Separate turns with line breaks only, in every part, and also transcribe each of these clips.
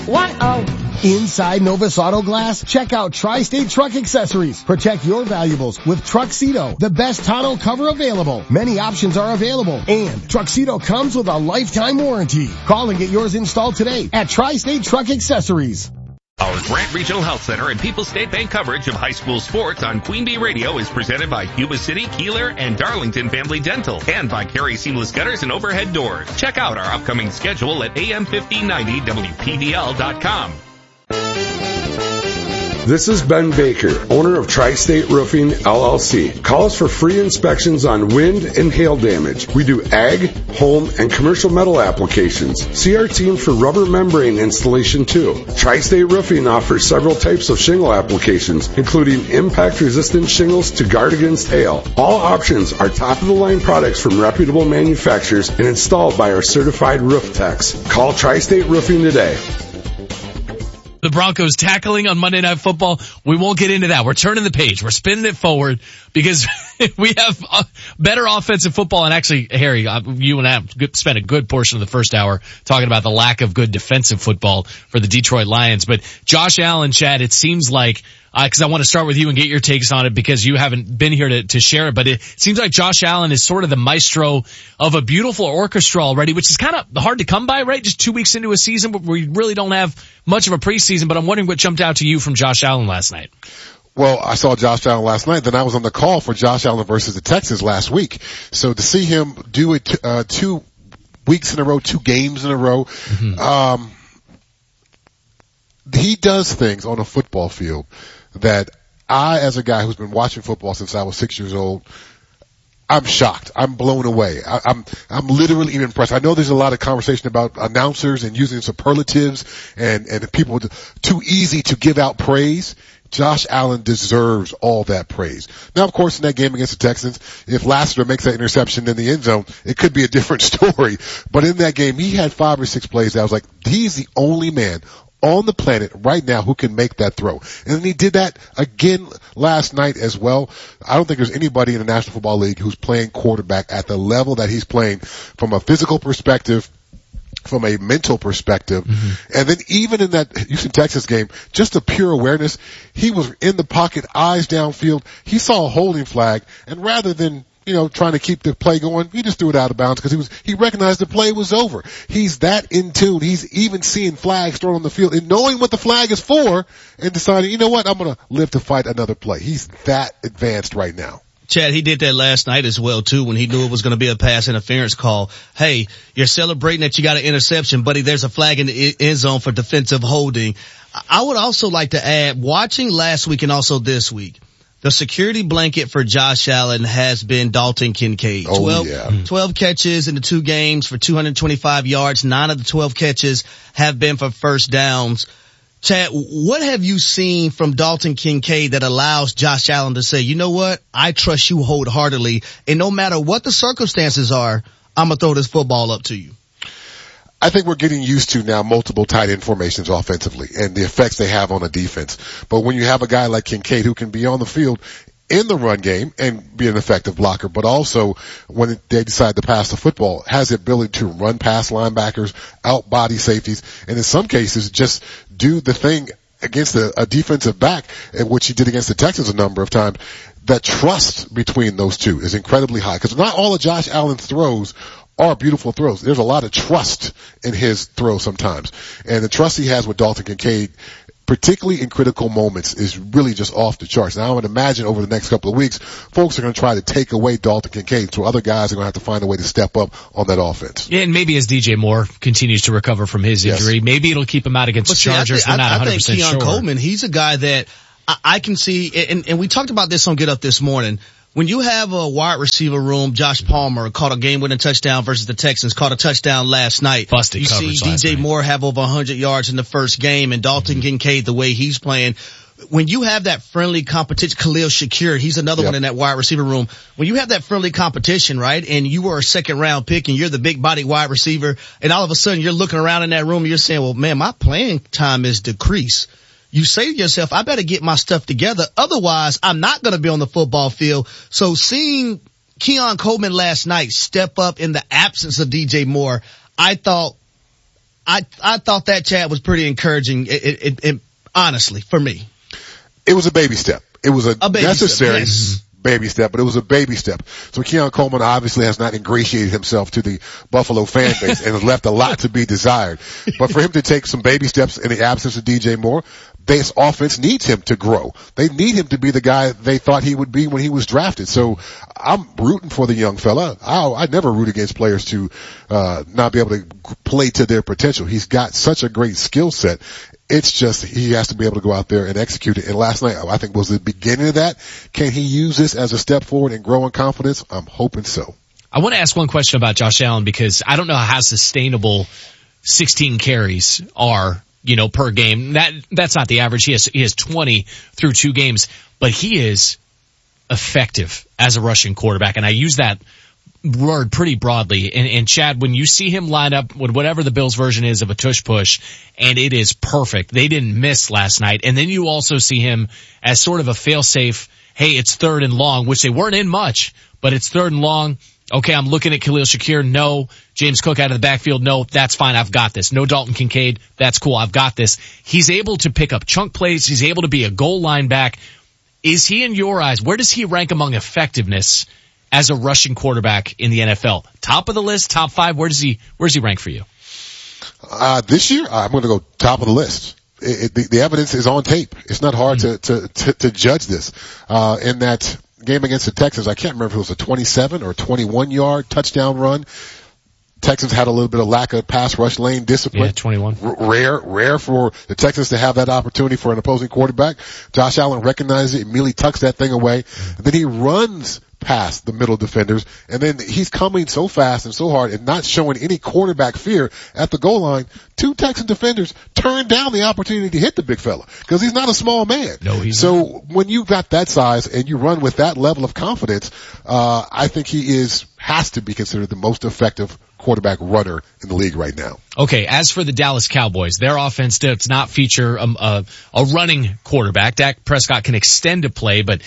Inside Novus Auto Glass, check out Tri-State Truck Accessories. Protect your valuables with Truxedo, the best tonneau cover available. Many options are available, and Truxedo comes with a lifetime warranty. Call and get yours installed today at Tri-State Truck Accessories.
Our Grant Regional Health Center and People's State Bank coverage of high school sports on Queen Bee Radio is presented by Yuba City, Keeler, and Darlington Family Dental, and by Carey Seamless Gutters and Overhead Doors. Check out our upcoming schedule at am1590wpdl.com.
This is Ben Baker, owner of Tri-State Roofing, LLC. Call us for free inspections on wind and hail damage. We do ag, home, and commercial metal applications. See our team for rubber membrane installation too. Tri-State Roofing offers several types of shingle applications, including impact-resistant shingles to guard against hail. All options are top-of-the-line products from reputable manufacturers and installed by our certified roof techs. Call Tri-State Roofing today.
The Broncos tackling on Monday Night Football. We won't get into that. We're turning the page. We're spinning it forward because we have better offensive football. And actually, Harry, you and I spent a good portion of the first hour talking about the lack of good defensive football for the Detroit Lions. But Josh Allen, Chad, it seems like, cause I want to start with you and get your takes on it because you haven't been here to share it, but it seems like Josh Allen is sort of the maestro of a beautiful orchestra already, which is kind of hard to come by, right? Just 2 weeks into a season where we really don't have much of a preseason, but I'm wondering what jumped out to you from Josh Allen last night.
Well, I saw Josh Allen last night, then I was on the call for Josh Allen versus the Texans last week. So to see him do it, 2 weeks in a row, 2 games in a row, he does things on a football field that I, as a guy who's been watching football since I was 6 years old, I'm shocked. I'm blown away. I'm literally even impressed. I know there's a lot of conversation about announcers and using superlatives and people too easy to give out praise. Josh Allen deserves all that praise. Now, of course, in that game against the Texans, if Lassiter makes that interception in the end zone, it could be a different story. But in that game, he had 5 or 6 plays that I was like, he's the only man on the planet right now who can make that throw. And then he did that again last night as well. I don't think there's anybody in the National Football League who's playing quarterback at the level that he's playing from a physical perspective, from a mental perspective. And then even in that Houston, Texas game, just the pure awareness, he was in the pocket, eyes downfield. He saw a holding flag, and rather than trying to keep the play going, he just threw it out of bounds because he recognized the play was over. He's that in tune. He's even seeing flags thrown on the field and knowing what the flag is for and deciding, you know what, I'm going to live to fight another play. He's that advanced right now.
Chad, he did that last night as well too when he knew it was going to be a pass interference call. Hey, you're celebrating that you got an interception, buddy. There's a flag in the end zone for defensive holding. I would also like to add, watching last week and also this week, the security blanket for Josh Allen has been Dalton Kincaid. 12 catches in the 2 games for 225 yards. 9 of the 12 catches have been for first downs. Chad, what have you seen from Dalton Kincaid that allows Josh Allen to say, you know what, I trust you wholeheartedly, and no matter what the circumstances are, I'm going to throw this football up to you?
I think we're getting used to now multiple tight end formations offensively and the effects they have on a defense. But when you have a guy like Kincaid who can be on the field in the run game and be an effective blocker, but also when they decide to pass the football, has the ability to run past linebackers, out body safeties, and in some cases just do the thing against a defensive back, which he did against the Texans a number of times. That trust between those two is incredibly high because not all of Josh Allen's throws are beautiful throws. There's a lot of trust in his throw sometimes. And the trust he has with Dalton Kincaid, particularly in critical moments, is really just off the charts. Now I would imagine over the next couple of weeks, folks are going to try to take away Dalton Kincaid, so other guys are going to have to find a way to step up on that offense.
Yeah, and maybe as DJ Moore continues to recover from his injury, maybe it'll keep him out against the Chargers. We're not 100%
I think Keon
sure.
Coleman, he's a guy that I can see, and we talked about this on Get Up this morning. When you have a wide receiver room, Josh Palmer caught a game-winning touchdown versus the Texans, caught a touchdown last night.
Busted
you
coverage
see DJ Moore have over 100 yards in the first game, and Dalton Kincaid, the way he's playing. When you have that friendly competition, Khalil Shakir, he's another one in that wide receiver room. When you have that friendly competition, right, and you are a second-round pick and you're the big-body wide receiver, and all of a sudden you're looking around in that room and you're saying, well, man, my playing time is decreased. You say to yourself, I better get my stuff together. Otherwise, I'm not going to be on the football field. So seeing Keon Coleman last night step up in the absence of DJ Moore, I thought I thought that chat was pretty encouraging. It honestly, for me,
it was a baby step. It was a
baby
necessary
step, yes.
baby step, but it was a baby step. So Keon Coleman obviously has not ingratiated himself to the Buffalo fan base and has left a lot to be desired. But for him to take some baby steps in the absence of DJ Moore, this offense needs him to grow. They need him to be the guy they thought he would be when he was drafted. So I'm rooting for the young fella. I never root against players to not be able to play to their potential. He's got such a great skill set. It's just he has to be able to go out there and execute it. And last night, I think, was the beginning of that. Can he use this as a step forward and grow in confidence? I'm hoping so.
I want to ask one question about Josh Allen because I don't know how sustainable 16 carries are, per game. That's not the average. He has 20 through 2 games, but he is effective as a rushing quarterback. And I use that word pretty broadly. And Chad, when you see him line up with whatever the Bills version is of a tush push, and it is perfect. They didn't miss last night. And then you also see him as sort of a fail-safe, hey, it's 3rd and long, which they weren't in much, but it's 3rd and long. Okay, I'm looking at Khalil Shakir. No. James Cook out of the backfield. No, that's fine. I've got this. No Dalton Kincaid. That's cool. I've got this. He's able to pick up chunk plays. He's able to be a goal line back. Is he, in your eyes, where does he rank among effectiveness as a rushing quarterback in the NFL? Top of the list, top 5, where does he rank for you?
This year, I'm going to go top of the list. The evidence is on tape. It's not hard to judge this. In that game against the Texans, I can't remember if it was a 27 or 21 yard touchdown run. Texans had a little bit of lack of pass rush lane discipline.
Yeah, 21.
Rare for the Texans to have that opportunity for an opposing quarterback. Josh Allen recognizes it, immediately tucks that thing away, and then he runs past the middle defenders, and then he's coming so fast and so hard and not showing any quarterback fear at the goal line. 2 Texan defenders turned down the opportunity to hit the big fella because he's not a small man.
No, he's
so
not.
When you got that size and you run with that level of confidence, I think he has to be considered the most effective quarterback runner in the league right now.
Okay, as for the Dallas Cowboys, their offense does not feature a running quarterback. Dak Prescott can extend a play, but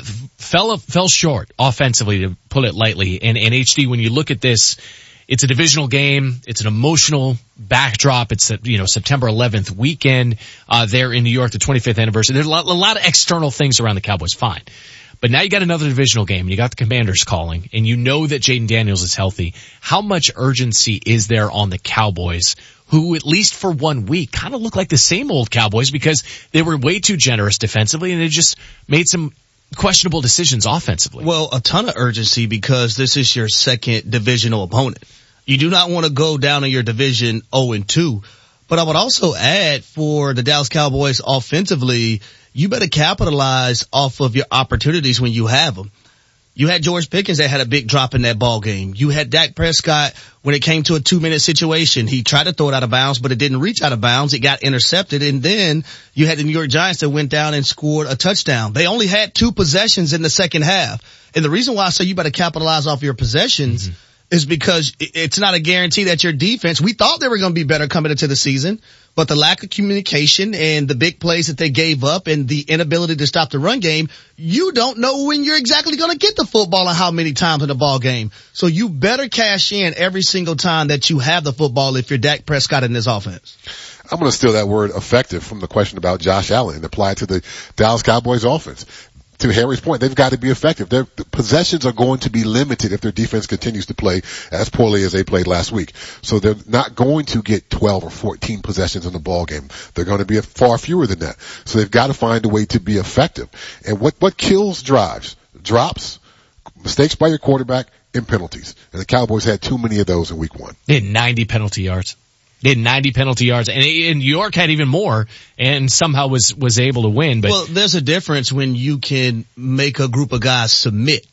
fell short offensively, to put it lightly. And HD, when you look at this, it's a divisional game. It's an emotional backdrop. It's September 11th weekend there in New York, the 25th anniversary. There's a lot of external things around the Cowboys. Fine. But now you got another divisional game, and you got the Commanders calling, and you know that Jaden Daniels is healthy. How much urgency is there on the Cowboys, who at least for 1 week kind of look like the same old Cowboys because they were way too generous defensively, and they just made some questionable decisions offensively?
Well, a ton of urgency because this is your second divisional opponent. You do not want to go down in your division 0-2. But I would also add for the Dallas Cowboys offensively, you better capitalize off of your opportunities when you have them. You had George Pickens that had a big drop in that ball game. You had Dak Prescott when it came to a 2-minute situation. He tried to throw it out of bounds, but it didn't reach out of bounds. It got intercepted. And then you had the New York Giants that went down and scored a touchdown. They only had 2 possessions in the second half. And the reason why I say you better capitalize off your possessions is because it's not a guarantee that your defense, we thought they were going to be better coming into the season, but the lack of communication and the big plays that they gave up and the inability to stop the run game, you don't know when you're exactly going to get the football and how many times in the ball game. So you better cash in every single time that you have the football if you're Dak Prescott in this offense.
I'm going to steal that word effective from the question about Josh Allen and apply it to the Dallas Cowboys offense. To Harry's point, they've got to be effective. Their possessions are going to be limited if their defense continues to play as poorly as they played last week. So they're not going to get 12 or 14 possessions in the ball game. They're going to be far fewer than that. So they've got to find a way to be effective. And what kills drives? Drops, mistakes by your quarterback, and penalties. And the Cowboys had too many of those in week 1.
They had 90 penalty yards. They had 90 penalty yards, and New York had even more, and somehow was able to win. But
well, there's a difference when you can make a group of guys submit,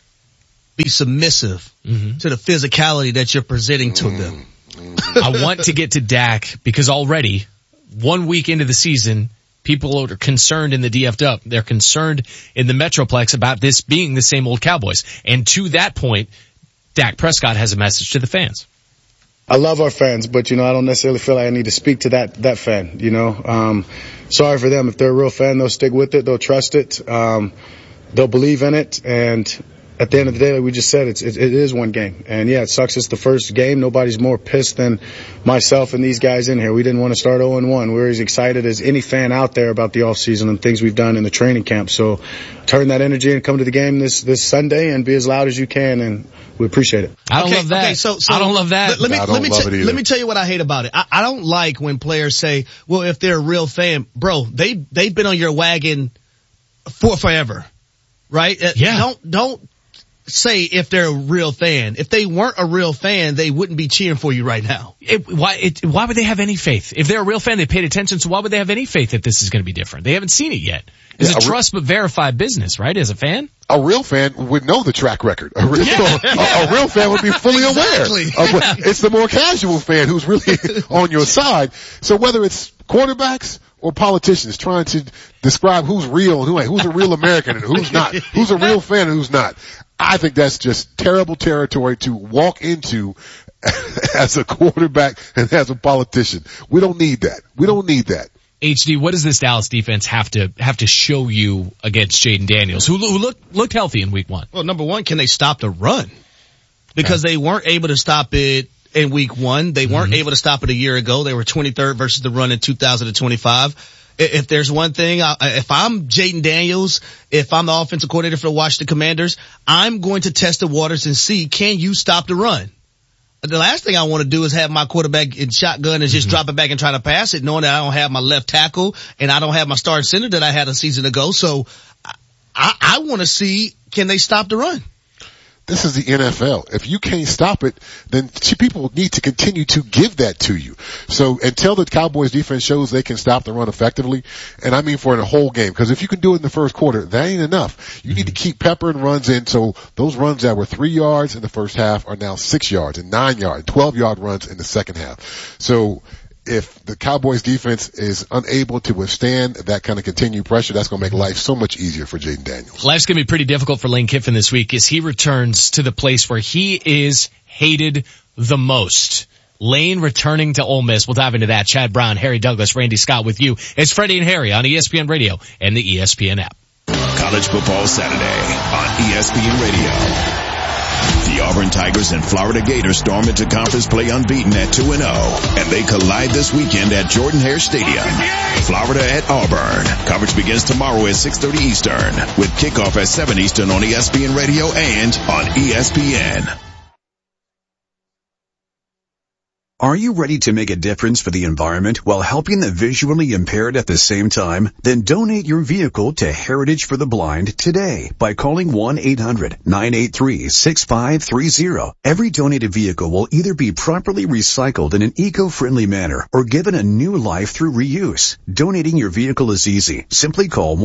be submissive to the physicality that you're presenting to them.
I want to get to Dak because already 1 week into the season, people are concerned in the DFW. They're concerned in the Metroplex about this being the same old Cowboys. And to that point, Dak Prescott has a message to the fans.
I love our fans, but, I don't necessarily feel like I need to speak to that fan, Sorry for them. If they're a real fan, they'll stick with it. They'll trust it. They'll believe in it. And at the end of the day, like we just said, it is one game. And yeah, it sucks it's the first game. Nobody's more pissed than myself and these guys in here. We didn't want to start 0-1. We're as excited as any fan out there about the offseason and things we've done in the training camp. So turn that energy and come to the game this Sunday and be as loud as you can, and we appreciate it.
I don't love that.
Okay, so
I don't love that.
Let me tell you what I hate about it. I don't like when players say, well, if they're a real fan, bro, they've been on your wagon for forever, right?
Yeah.
Don't say if they're a real fan. If they weren't a real fan, they wouldn't be cheering for you right now.
Why would they have any faith? If they're a real fan, they paid attention, so why would they have any faith that this is going to be different? They haven't seen it yet. It's a trust but verify business, right, as a fan?
A real fan would know the track record. A real fan would be fully aware. It's the more casual fan who's really on your side. So whether it's quarterbacks or politicians trying to describe who's real and who ain't, who's a real American and who's not, who's a real fan and who's not, I think that's just terrible territory to walk into as a quarterback and as a politician. We don't need that. We don't need that.
HD, what does this Dallas defense have to show you against Jaden Daniels, who looked healthy in week 1?
Well, number one, can they stop the run? Because they weren't able to stop it in week 1. They weren't able to stop it a year ago. They were 23rd versus the run in 2025. If there's one thing, if I'm Jaden Daniels, if I'm the offensive coordinator for the Washington Commanders, I'm going to test the waters and see, can you stop the run? The last thing I want to do is have my quarterback in shotgun and just drop it back and try to pass it, knowing that I don't have my left tackle and I don't have my starting center that I had a season ago. So I want to see, can they stop the run?
This is the NFL. If you can't stop it, then people need to continue to give that to you. So until the Cowboys defense shows they can stop the run effectively, and I mean for the whole game, because if you can do it in the first quarter, that ain't enough. You need to keep peppering runs in, so those runs that were 3 yards in the first half are now 6 yards and 9 yards, 12-yard runs in the second half. So if the Cowboys defense is unable to withstand that kind of continued pressure, that's going to make life so much easier for Jaden Daniels.
Life's going to be pretty difficult for Lane Kiffin this week as he returns to the place where he is hated the most. Lane returning to Ole Miss. We'll dive into that. Chad Brown, Harry Douglas, Randy Scott with you. It's Freddie and Harry on ESPN Radio and the ESPN app.
College Football Saturday on ESPN Radio. The Auburn Tigers and Florida Gators storm into conference play unbeaten at 2-0, and they collide this weekend at Jordan-Hare Stadium. Florida at Auburn. Coverage begins tomorrow at 6:30 Eastern, with kickoff at 7 Eastern on ESPN Radio and on ESPN.
Are you ready to make a difference for the environment while helping the visually impaired at the same time? Then donate your vehicle to Heritage for the Blind today by calling 1-800-983-6530. Every donated vehicle will either be properly recycled in an eco-friendly manner or given a new life through reuse. Donating your vehicle is easy. Simply call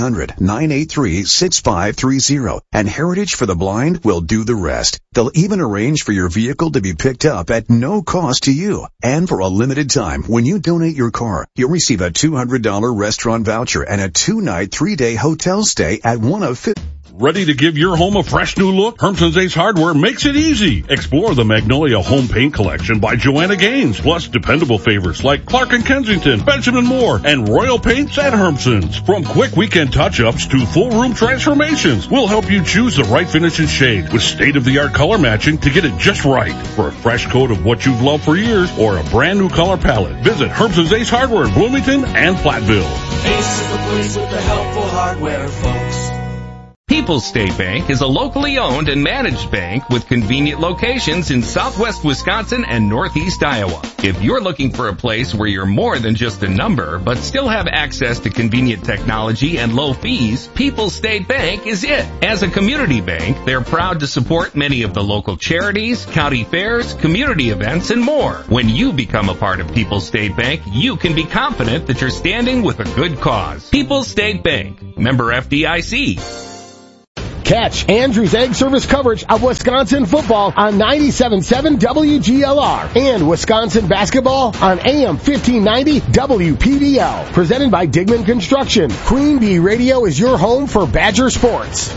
1-800-983-6530 and Heritage for the Blind will do the rest. They'll even arrange for your vehicle to be picked up at no cost to you. And for a limited time, when you donate your car, you'll receive a $200 restaurant voucher and a 2-night, 3-day hotel stay at one of 50.
Ready to give your home a fresh new look? Hermson's Ace Hardware makes it easy. Explore the Magnolia Home Paint Collection by Joanna Gaines, plus dependable favorites like Clark & Kensington, Benjamin Moore, and Royal Paints at Hermson's. From quick weekend touch-ups to full room transformations, we'll help you choose the right finish and shade with state-of-the-art color matching to get it just right. For a fresh coat of what you've loved for years or a brand new color palette, visit Hermson's Ace Hardware in Bloomington and Platteville.
Ace is the place with the helpful hardware, folks.
People's State Bank is a locally owned and managed bank with convenient locations in southwest Wisconsin and northeast Iowa. If you're looking for a place where you're more than just a number, but still have access to convenient technology and low fees, People's State Bank is it. As a community bank, they're proud to support many of the local charities, county fairs, community events, and more. When you become a part of People's State Bank, you can be confident that you're standing with a good cause. People's State Bank, member FDIC.
Catch Andrew's Egg Service coverage of Wisconsin football on 97.7 WGLR and Wisconsin basketball on AM 1590 WPBL. Presented by Digman Construction. Queen Bee Radio is your home for Badger sports.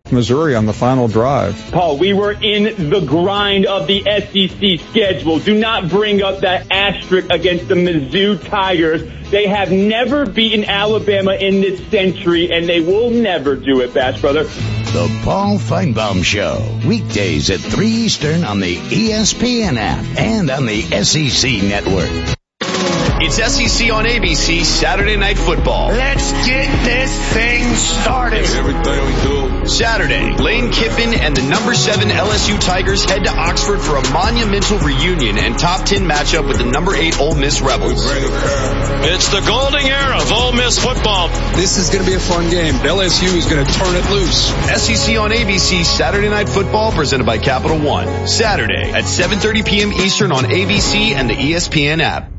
Missouri on the final drive.
Paul, we were in the grind of the SEC schedule. Do not bring up that asterisk against the Mizzou Tigers. They have never beaten Alabama in this century, and they will never do it, Bash Brother.
The Paul Feinbaum Show, weekdays at 3 Eastern on the ESPN app and on the SEC Network.
It's SEC on ABC Saturday Night Football.
Let's get this thing started.
Everything we do. Saturday, Lane Kiffin and the number 7 LSU Tigers head to Oxford for a monumental reunion and top 10 matchup with the number 8 Ole Miss Rebels.
It's the golden era of Ole Miss football.
This is going to be a fun game. LSU is going to turn it loose.
SEC on ABC Saturday Night Football presented by Capital One. Saturday at 7:30 p.m. Eastern on ABC and the ESPN app.